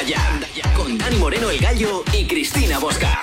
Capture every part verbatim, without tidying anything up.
Ya, con Dani Moreno el Gallo y Cristina Bosca.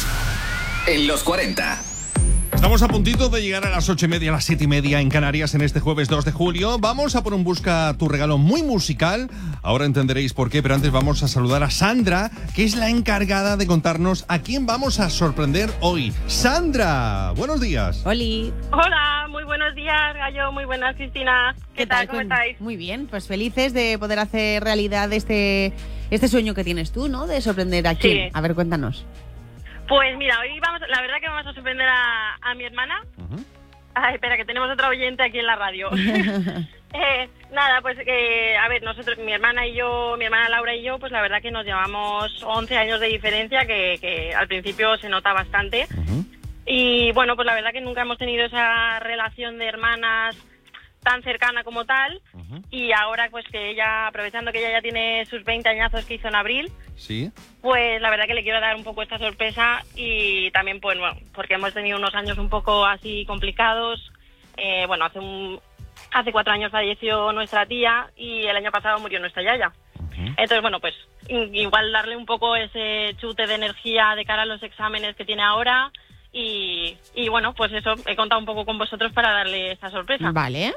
En los cuarenta. Estamos a puntito de llegar a las ocho y media, a las siete y media en Canarias en este jueves dos de julio. Vamos a por un Busca tu regalo muy musical. Ahora entenderéis por qué, pero antes vamos a saludar a Sandra, que es la encargada de contarnos a quién vamos a sorprender hoy. Sandra, buenos días. Oli. Hola, muy buenos días, Gallo, muy buenas, Cristina. ¿Qué, ¿Qué tal? ¿Cómo estáis? Muy bien, pues felices de poder hacer realidad este, este sueño que tienes tú, ¿no? De sorprender a quién. Sí. A ver, cuéntanos. Pues mira, hoy vamos, la verdad que vamos a sorprender a, a mi hermana. Uh-huh. Ay, espera, que tenemos otra oyente aquí en la radio. eh, nada, pues, eh, a ver, nosotros, mi hermana y yo, mi hermana Laura y yo, pues la verdad que nos llevamos once años de diferencia, que, que al principio se nota bastante. Uh-huh. Y bueno, pues la verdad que nunca hemos tenido esa relación de hermanas tan cercana como tal. Uh-huh. Y ahora, pues que ella, aprovechando que ella ya tiene sus veinte añazos que hizo en abril, sí, pues la verdad que le quiero dar un poco esta sorpresa y también, pues bueno, porque hemos tenido unos años un poco así complicados. Eh, bueno, hace un hace cuatro años falleció nuestra tía y el año pasado murió nuestra yaya. Uh-huh. Entonces, bueno, pues igual darle un poco ese chute de energía de cara a los exámenes que tiene ahora. Y, y bueno, pues eso, he contado un poco con vosotros para darle esta sorpresa. Vale.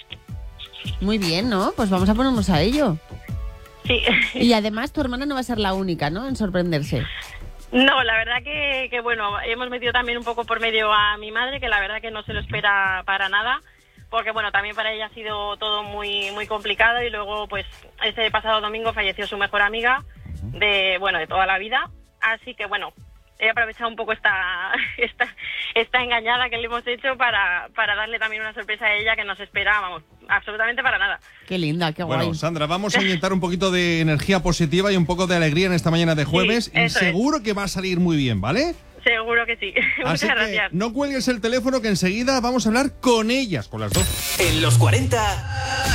Muy bien, ¿no? Pues vamos a ponernos a ello. Sí. Y además tu hermana no va a ser la única, ¿no?, en sorprenderse. No, la verdad que, que bueno, hemos metido también un poco por medio a mi madre, que la verdad que no se lo espera para nada, porque bueno, también para ella ha sido todo muy muy complicado y luego pues este pasado domingo falleció su mejor amiga de, bueno, de toda la vida, así que bueno, he aprovechado un poco esta esta esta engañada que le hemos hecho para, para darle también una sorpresa a ella que no se espera, vamos, absolutamente para nada. Qué linda, qué guay. Bueno, Sandra, vamos a inyectar un poquito de energía positiva y un poco de alegría en esta mañana de jueves, sí, y seguro es. que va a salir muy bien, ¿vale? Seguro que sí. Así Muchas que gracias. No cuelgues el teléfono, que enseguida vamos a hablar con ellas, con las dos. En los cuarenta...